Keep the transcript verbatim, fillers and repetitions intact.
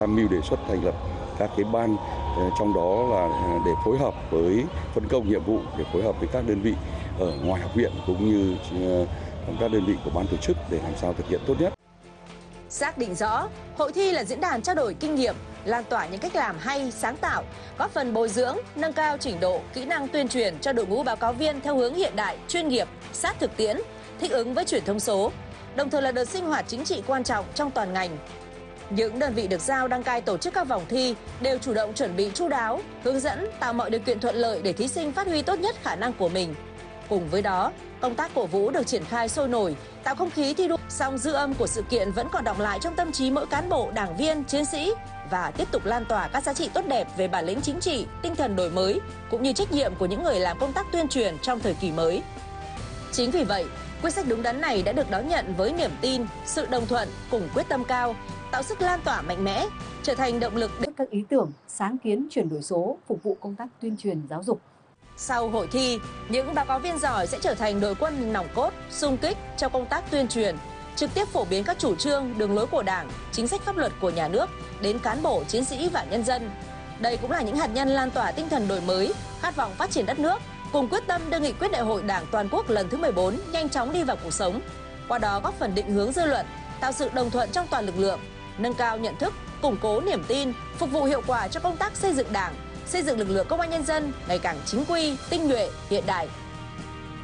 Tham mưu đề xuất thành lập các cái ban, trong đó là để phối hợp với phân công nhiệm vụ, để phối hợp với các đơn vị ở ngoài học viện cũng như các đơn vị của ban tổ chức để làm sao thực hiện tốt nhất. Xác định rõ, hội thi là diễn đàn trao đổi kinh nghiệm, lan tỏa những cách làm hay, sáng tạo, góp phần bồi dưỡng, nâng cao trình độ, kỹ năng tuyên truyền cho đội ngũ báo cáo viên theo hướng hiện đại, chuyên nghiệp, sát thực tiễn, thích ứng với truyền thông số, đồng thời là đợt sinh hoạt chính trị quan trọng trong toàn ngành. Những đơn vị được giao đăng cai tổ chức các vòng thi đều chủ động chuẩn bị chu đáo, hướng dẫn, tạo mọi điều kiện thuận lợi để thí sinh phát huy tốt nhất khả năng của mình. Cùng với đó, công tác cổ vũ được triển khai sôi nổi, tạo không khí thi đua. Song dư âm của sự kiện vẫn còn đọng lại trong tâm trí mỗi cán bộ, đảng viên, chiến sĩ và tiếp tục lan tỏa các giá trị tốt đẹp về bản lĩnh chính trị, tinh thần đổi mới cũng như trách nhiệm của những người làm công tác tuyên truyền trong thời kỳ mới. Chính vì vậy, quyết sách đúng đắn này đã được đón nhận với niềm tin, sự đồng thuận cùng quyết tâm cao, tạo sức lan tỏa mạnh mẽ, trở thành động lực để các ý tưởng, sáng kiến chuyển đổi số phục vụ công tác tuyên truyền giáo dục. Sau hội thi, những báo cáo viên giỏi sẽ trở thành đội quân nòng cốt, xung kích trong công tác tuyên truyền, trực tiếp phổ biến các chủ trương, đường lối của Đảng, chính sách pháp luật của nhà nước đến cán bộ, chiến sĩ và nhân dân. Đây cũng là những hạt nhân lan tỏa tinh thần đổi mới, khát vọng phát triển đất nước, cùng quyết tâm đưa nghị quyết Đại hội Đảng toàn quốc lần thứ mười bốn nhanh chóng đi vào cuộc sống. Qua đó góp phần định hướng dư luận, tạo sự đồng thuận trong toàn lực lượng, nâng cao nhận thức, củng cố niềm tin, phục vụ hiệu quả cho công tác xây dựng Đảng, xây dựng lực lượng công an nhân dân ngày càng chính quy, tinh nhuệ, hiện đại,